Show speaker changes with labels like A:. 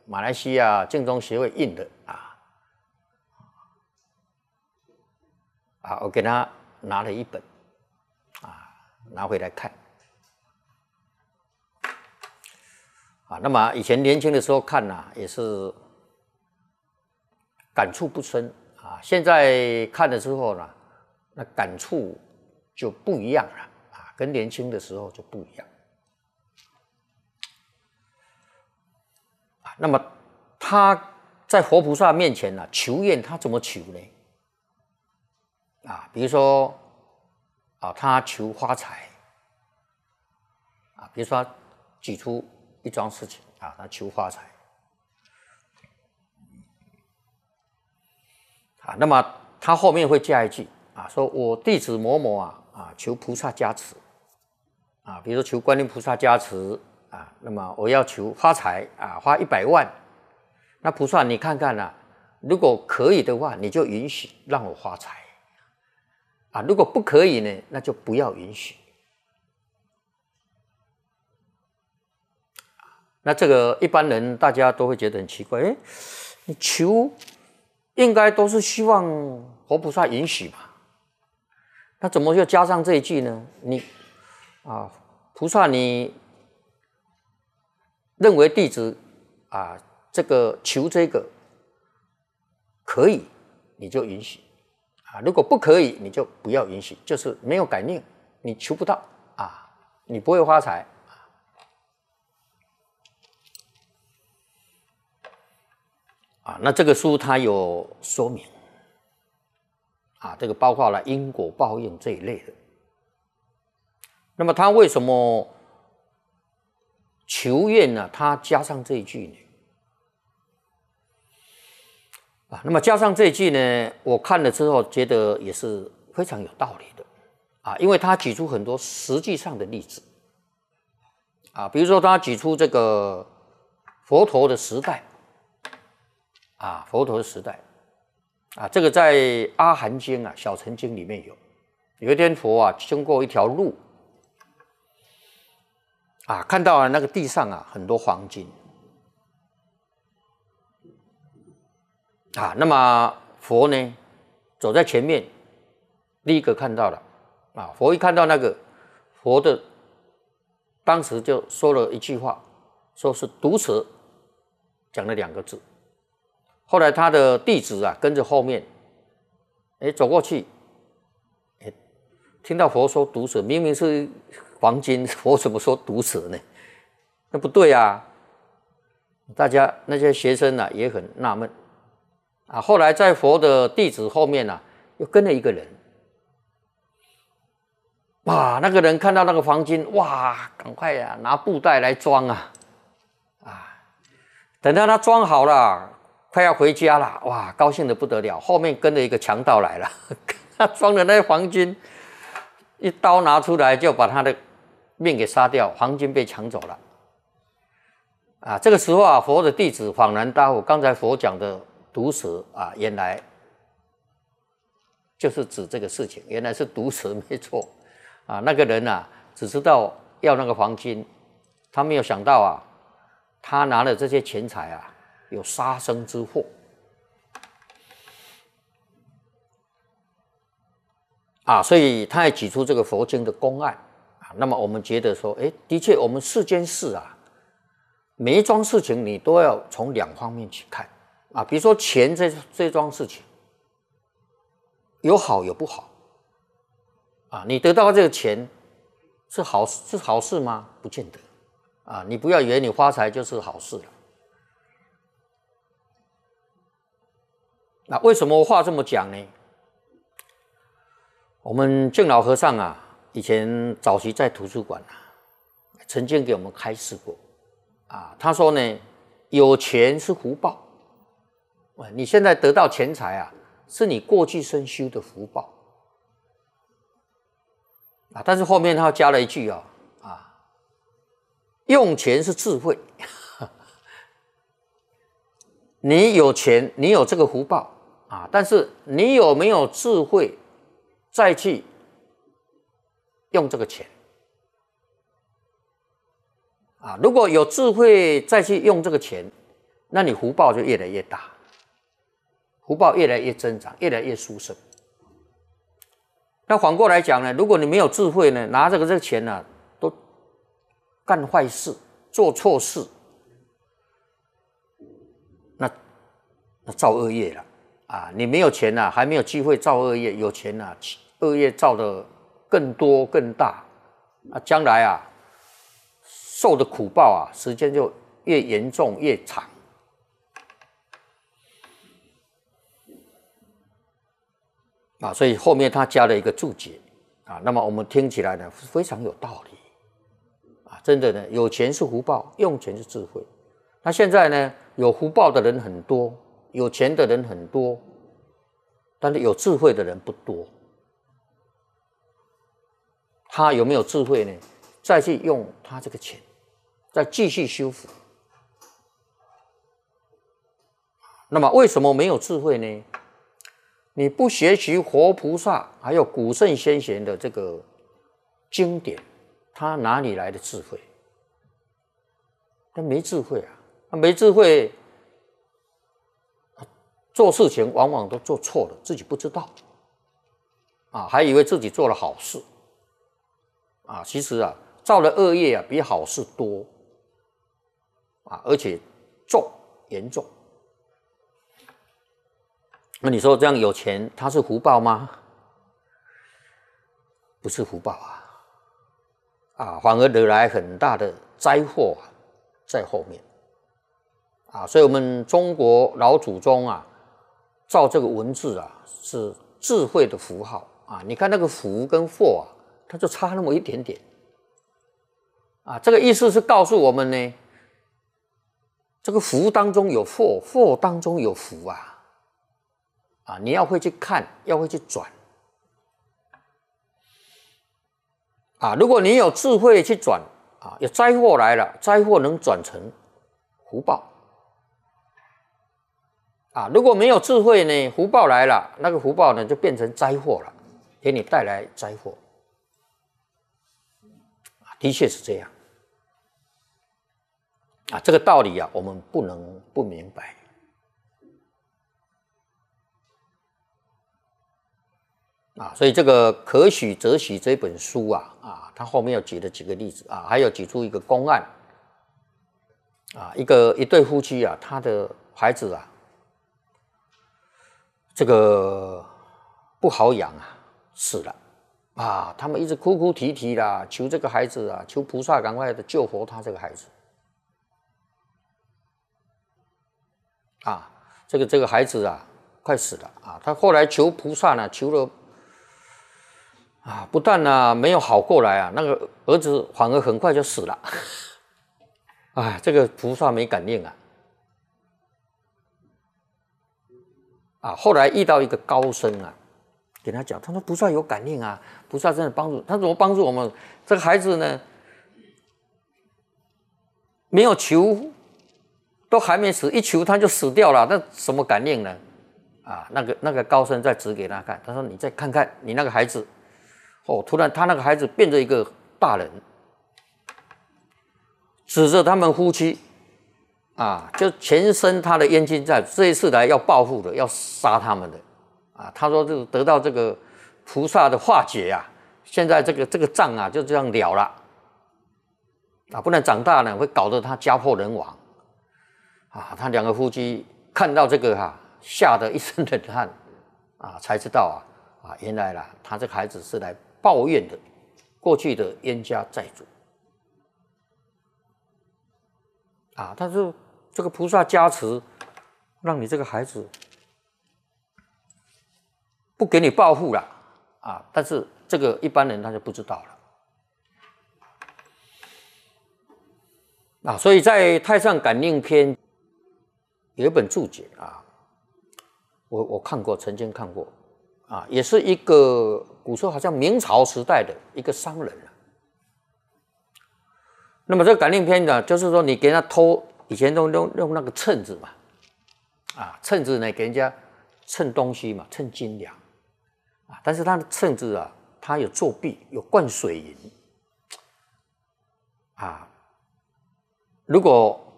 A: 马来西亚净宗协会印的我给他拿了一本拿回来看那么以前年轻的时候看也是感触不深现在看了之后呢，那感触就不一样了跟年轻的时候就不一样那么他在活菩萨面前求愿，他怎么求呢？比如说他求发财比如说他举出一桩事情他求发财那么他后面会加一句说我弟子某某求菩萨加持比如说求观音菩萨加持那么我要求发财花100万，那菩萨你看看如果可以的话，你就允许让我发财如果不可以呢，那就不要允许。那这个一般人大家都会觉得很奇怪，你求应该都是希望活菩萨允许嘛，那怎么又加上这一句呢？你菩萨你认为弟子这个求这个可以，你就允许如果不可以，你就不要允许，就是没有感应，你求不到你不会发财那这个书它有说明这个包括了因果报应这一类的。那么他为什么求愿呢？他加上这一句呢？那么加上这一句呢，我看了之后觉得也是非常有道理的因为他举出很多实际上的例子比如说他举出这个佛陀的时代佛陀的时代这个在《阿含经》小乘经里面有一天佛经过一条路看到那个地上很多黄金那么佛呢走在前面，第一个看到了佛一看到那个佛的当时就说了一句话，说是毒蛇，讲了2个字。后来他的弟子跟着后面走过去听到佛说毒蛇，明明是黄金，佛怎么说毒蛇呢？那不对大家那些学生也很纳闷后来在佛的弟子后面又跟了一个人那个人看到那个黄金赶快拿布袋来装等到他装好了快要回家了高兴得不得了，后面跟了一个强盗来了他装的那些黄金一刀拿出来就把他的命给杀掉，黄金被抢走了这个时候佛的弟子恍然大悟，刚才佛讲的毒蛇原来就是指这个事情，原来是毒蛇没错那个人只知道要那个黄金，他没有想到他拿了这些钱财有杀生之祸所以他也举出这个佛经的公案那么我们觉得说的确我们世间事每一桩事情你都要从2方面去看比如说钱这桩事情有好有不好你得到这个钱是好事吗？不见得你不要以为你发财就是好事了那为什么话这么讲呢？我们净老和尚以前早期在图书馆曾经给我们开示过他说呢，有钱是福报你现在得到钱财是你过去生修的福报但是后面他加了一句用钱是智慧你有钱，你有这个福报但是你有没有智慧再去用这个钱如果有智慧再去用这个钱那你福报就越来越大，福报越来越增长，越来越殊胜。那反过来讲呢，如果你没有智慧呢，拿这个钱呢、都干坏事、做错事，那造恶业了啊！你没有钱啊，还没有机会造恶业，有钱啊，恶业造的更多更大啊，将来啊受的苦报啊，时间就越严重越长。啊，所以后面他加了一个注解啊，那么我们听起来呢非常有道理啊，真的呢，有钱是福报，用钱是智慧。那现在呢，有福报的人很多，有钱的人很多，但是有智慧的人不多。他有没有智慧呢？再去用他这个钱，再继续修福。那么为什么没有智慧呢？你不学习活菩萨还有古圣先贤的这个经典，他哪里来的智慧？他没智慧啊！他没智慧，做事情往往都做错了，自己不知道啊，还以为自己做了好事啊，其实啊，造了恶业啊，比好事多啊，而且重严重。那你说这样有钱，他是福报吗？不是福报啊，反而惹来很大的灾祸在后面啊。所以我们中国老祖宗啊，造这个文字啊，是智慧的符号啊。你看那个福跟祸啊，它就差那么一点点啊。这个意思是告诉我们呢，这个福当中有祸，祸当中有福啊。啊，你要会去看，要会去转啊！如果你有智慧去转啊，有灾祸来了，灾祸能转成福报啊！如果没有智慧呢，福报来了，那个福报呢就变成灾祸了，给你带来灾祸啊！的确是这样啊！这个道理啊，我们不能不明白。啊，所以这个《可许则许》这本书啊，他后面有举了几个例子啊，还有举出一个公案啊，一对夫妻啊，他的孩子啊，这个不好养啊，死了啊，他们一直哭哭啼啼啦，求这个孩子啊，求菩萨赶快的救活他这个孩子啊，这个孩子啊，快死了啊，他后来求菩萨呢，求了。啊，不但呢没有好过来啊，那个儿子反而很快就死了。哎，这个菩萨没感应啊！啊，后来遇到一个高僧啊，给他讲，他说菩萨有感应啊，菩萨真的帮助他，怎么帮助我们？这个孩子呢，没有求，都还没死，一求他就死掉了，那什么感应呢？啊，那个高僧再指给他看，他说你再看看你那个孩子。哦，突然他那个孩子变成一个大人，指着他们夫妻啊，就全身他的冤亲债，这一次来要报复的，要杀他们的啊。他说就得到这个菩萨的化解啊，现在这个账啊就这样了了啊，不然长大呢会搞得他家破人亡啊。他两个夫妻看到这个吓得一身冷汗啊，才知道原来啦，他这个孩子是来抱怨的过去的冤家债主啊，但是这个菩萨加持，让你这个孩子不给你报复了啊，但是这个一般人他就不知道了啊，所以在《太上感应篇》有一本注解啊，我看过，曾经看过啊，也是一个古时候好像明朝时代的一个商人那么这个感应篇呢，就是说你给他偷，以前都用那个秤子嘛，秤子呢给人家称东西嘛，称斤两但是他的秤子啊，他有作弊，有灌水银如果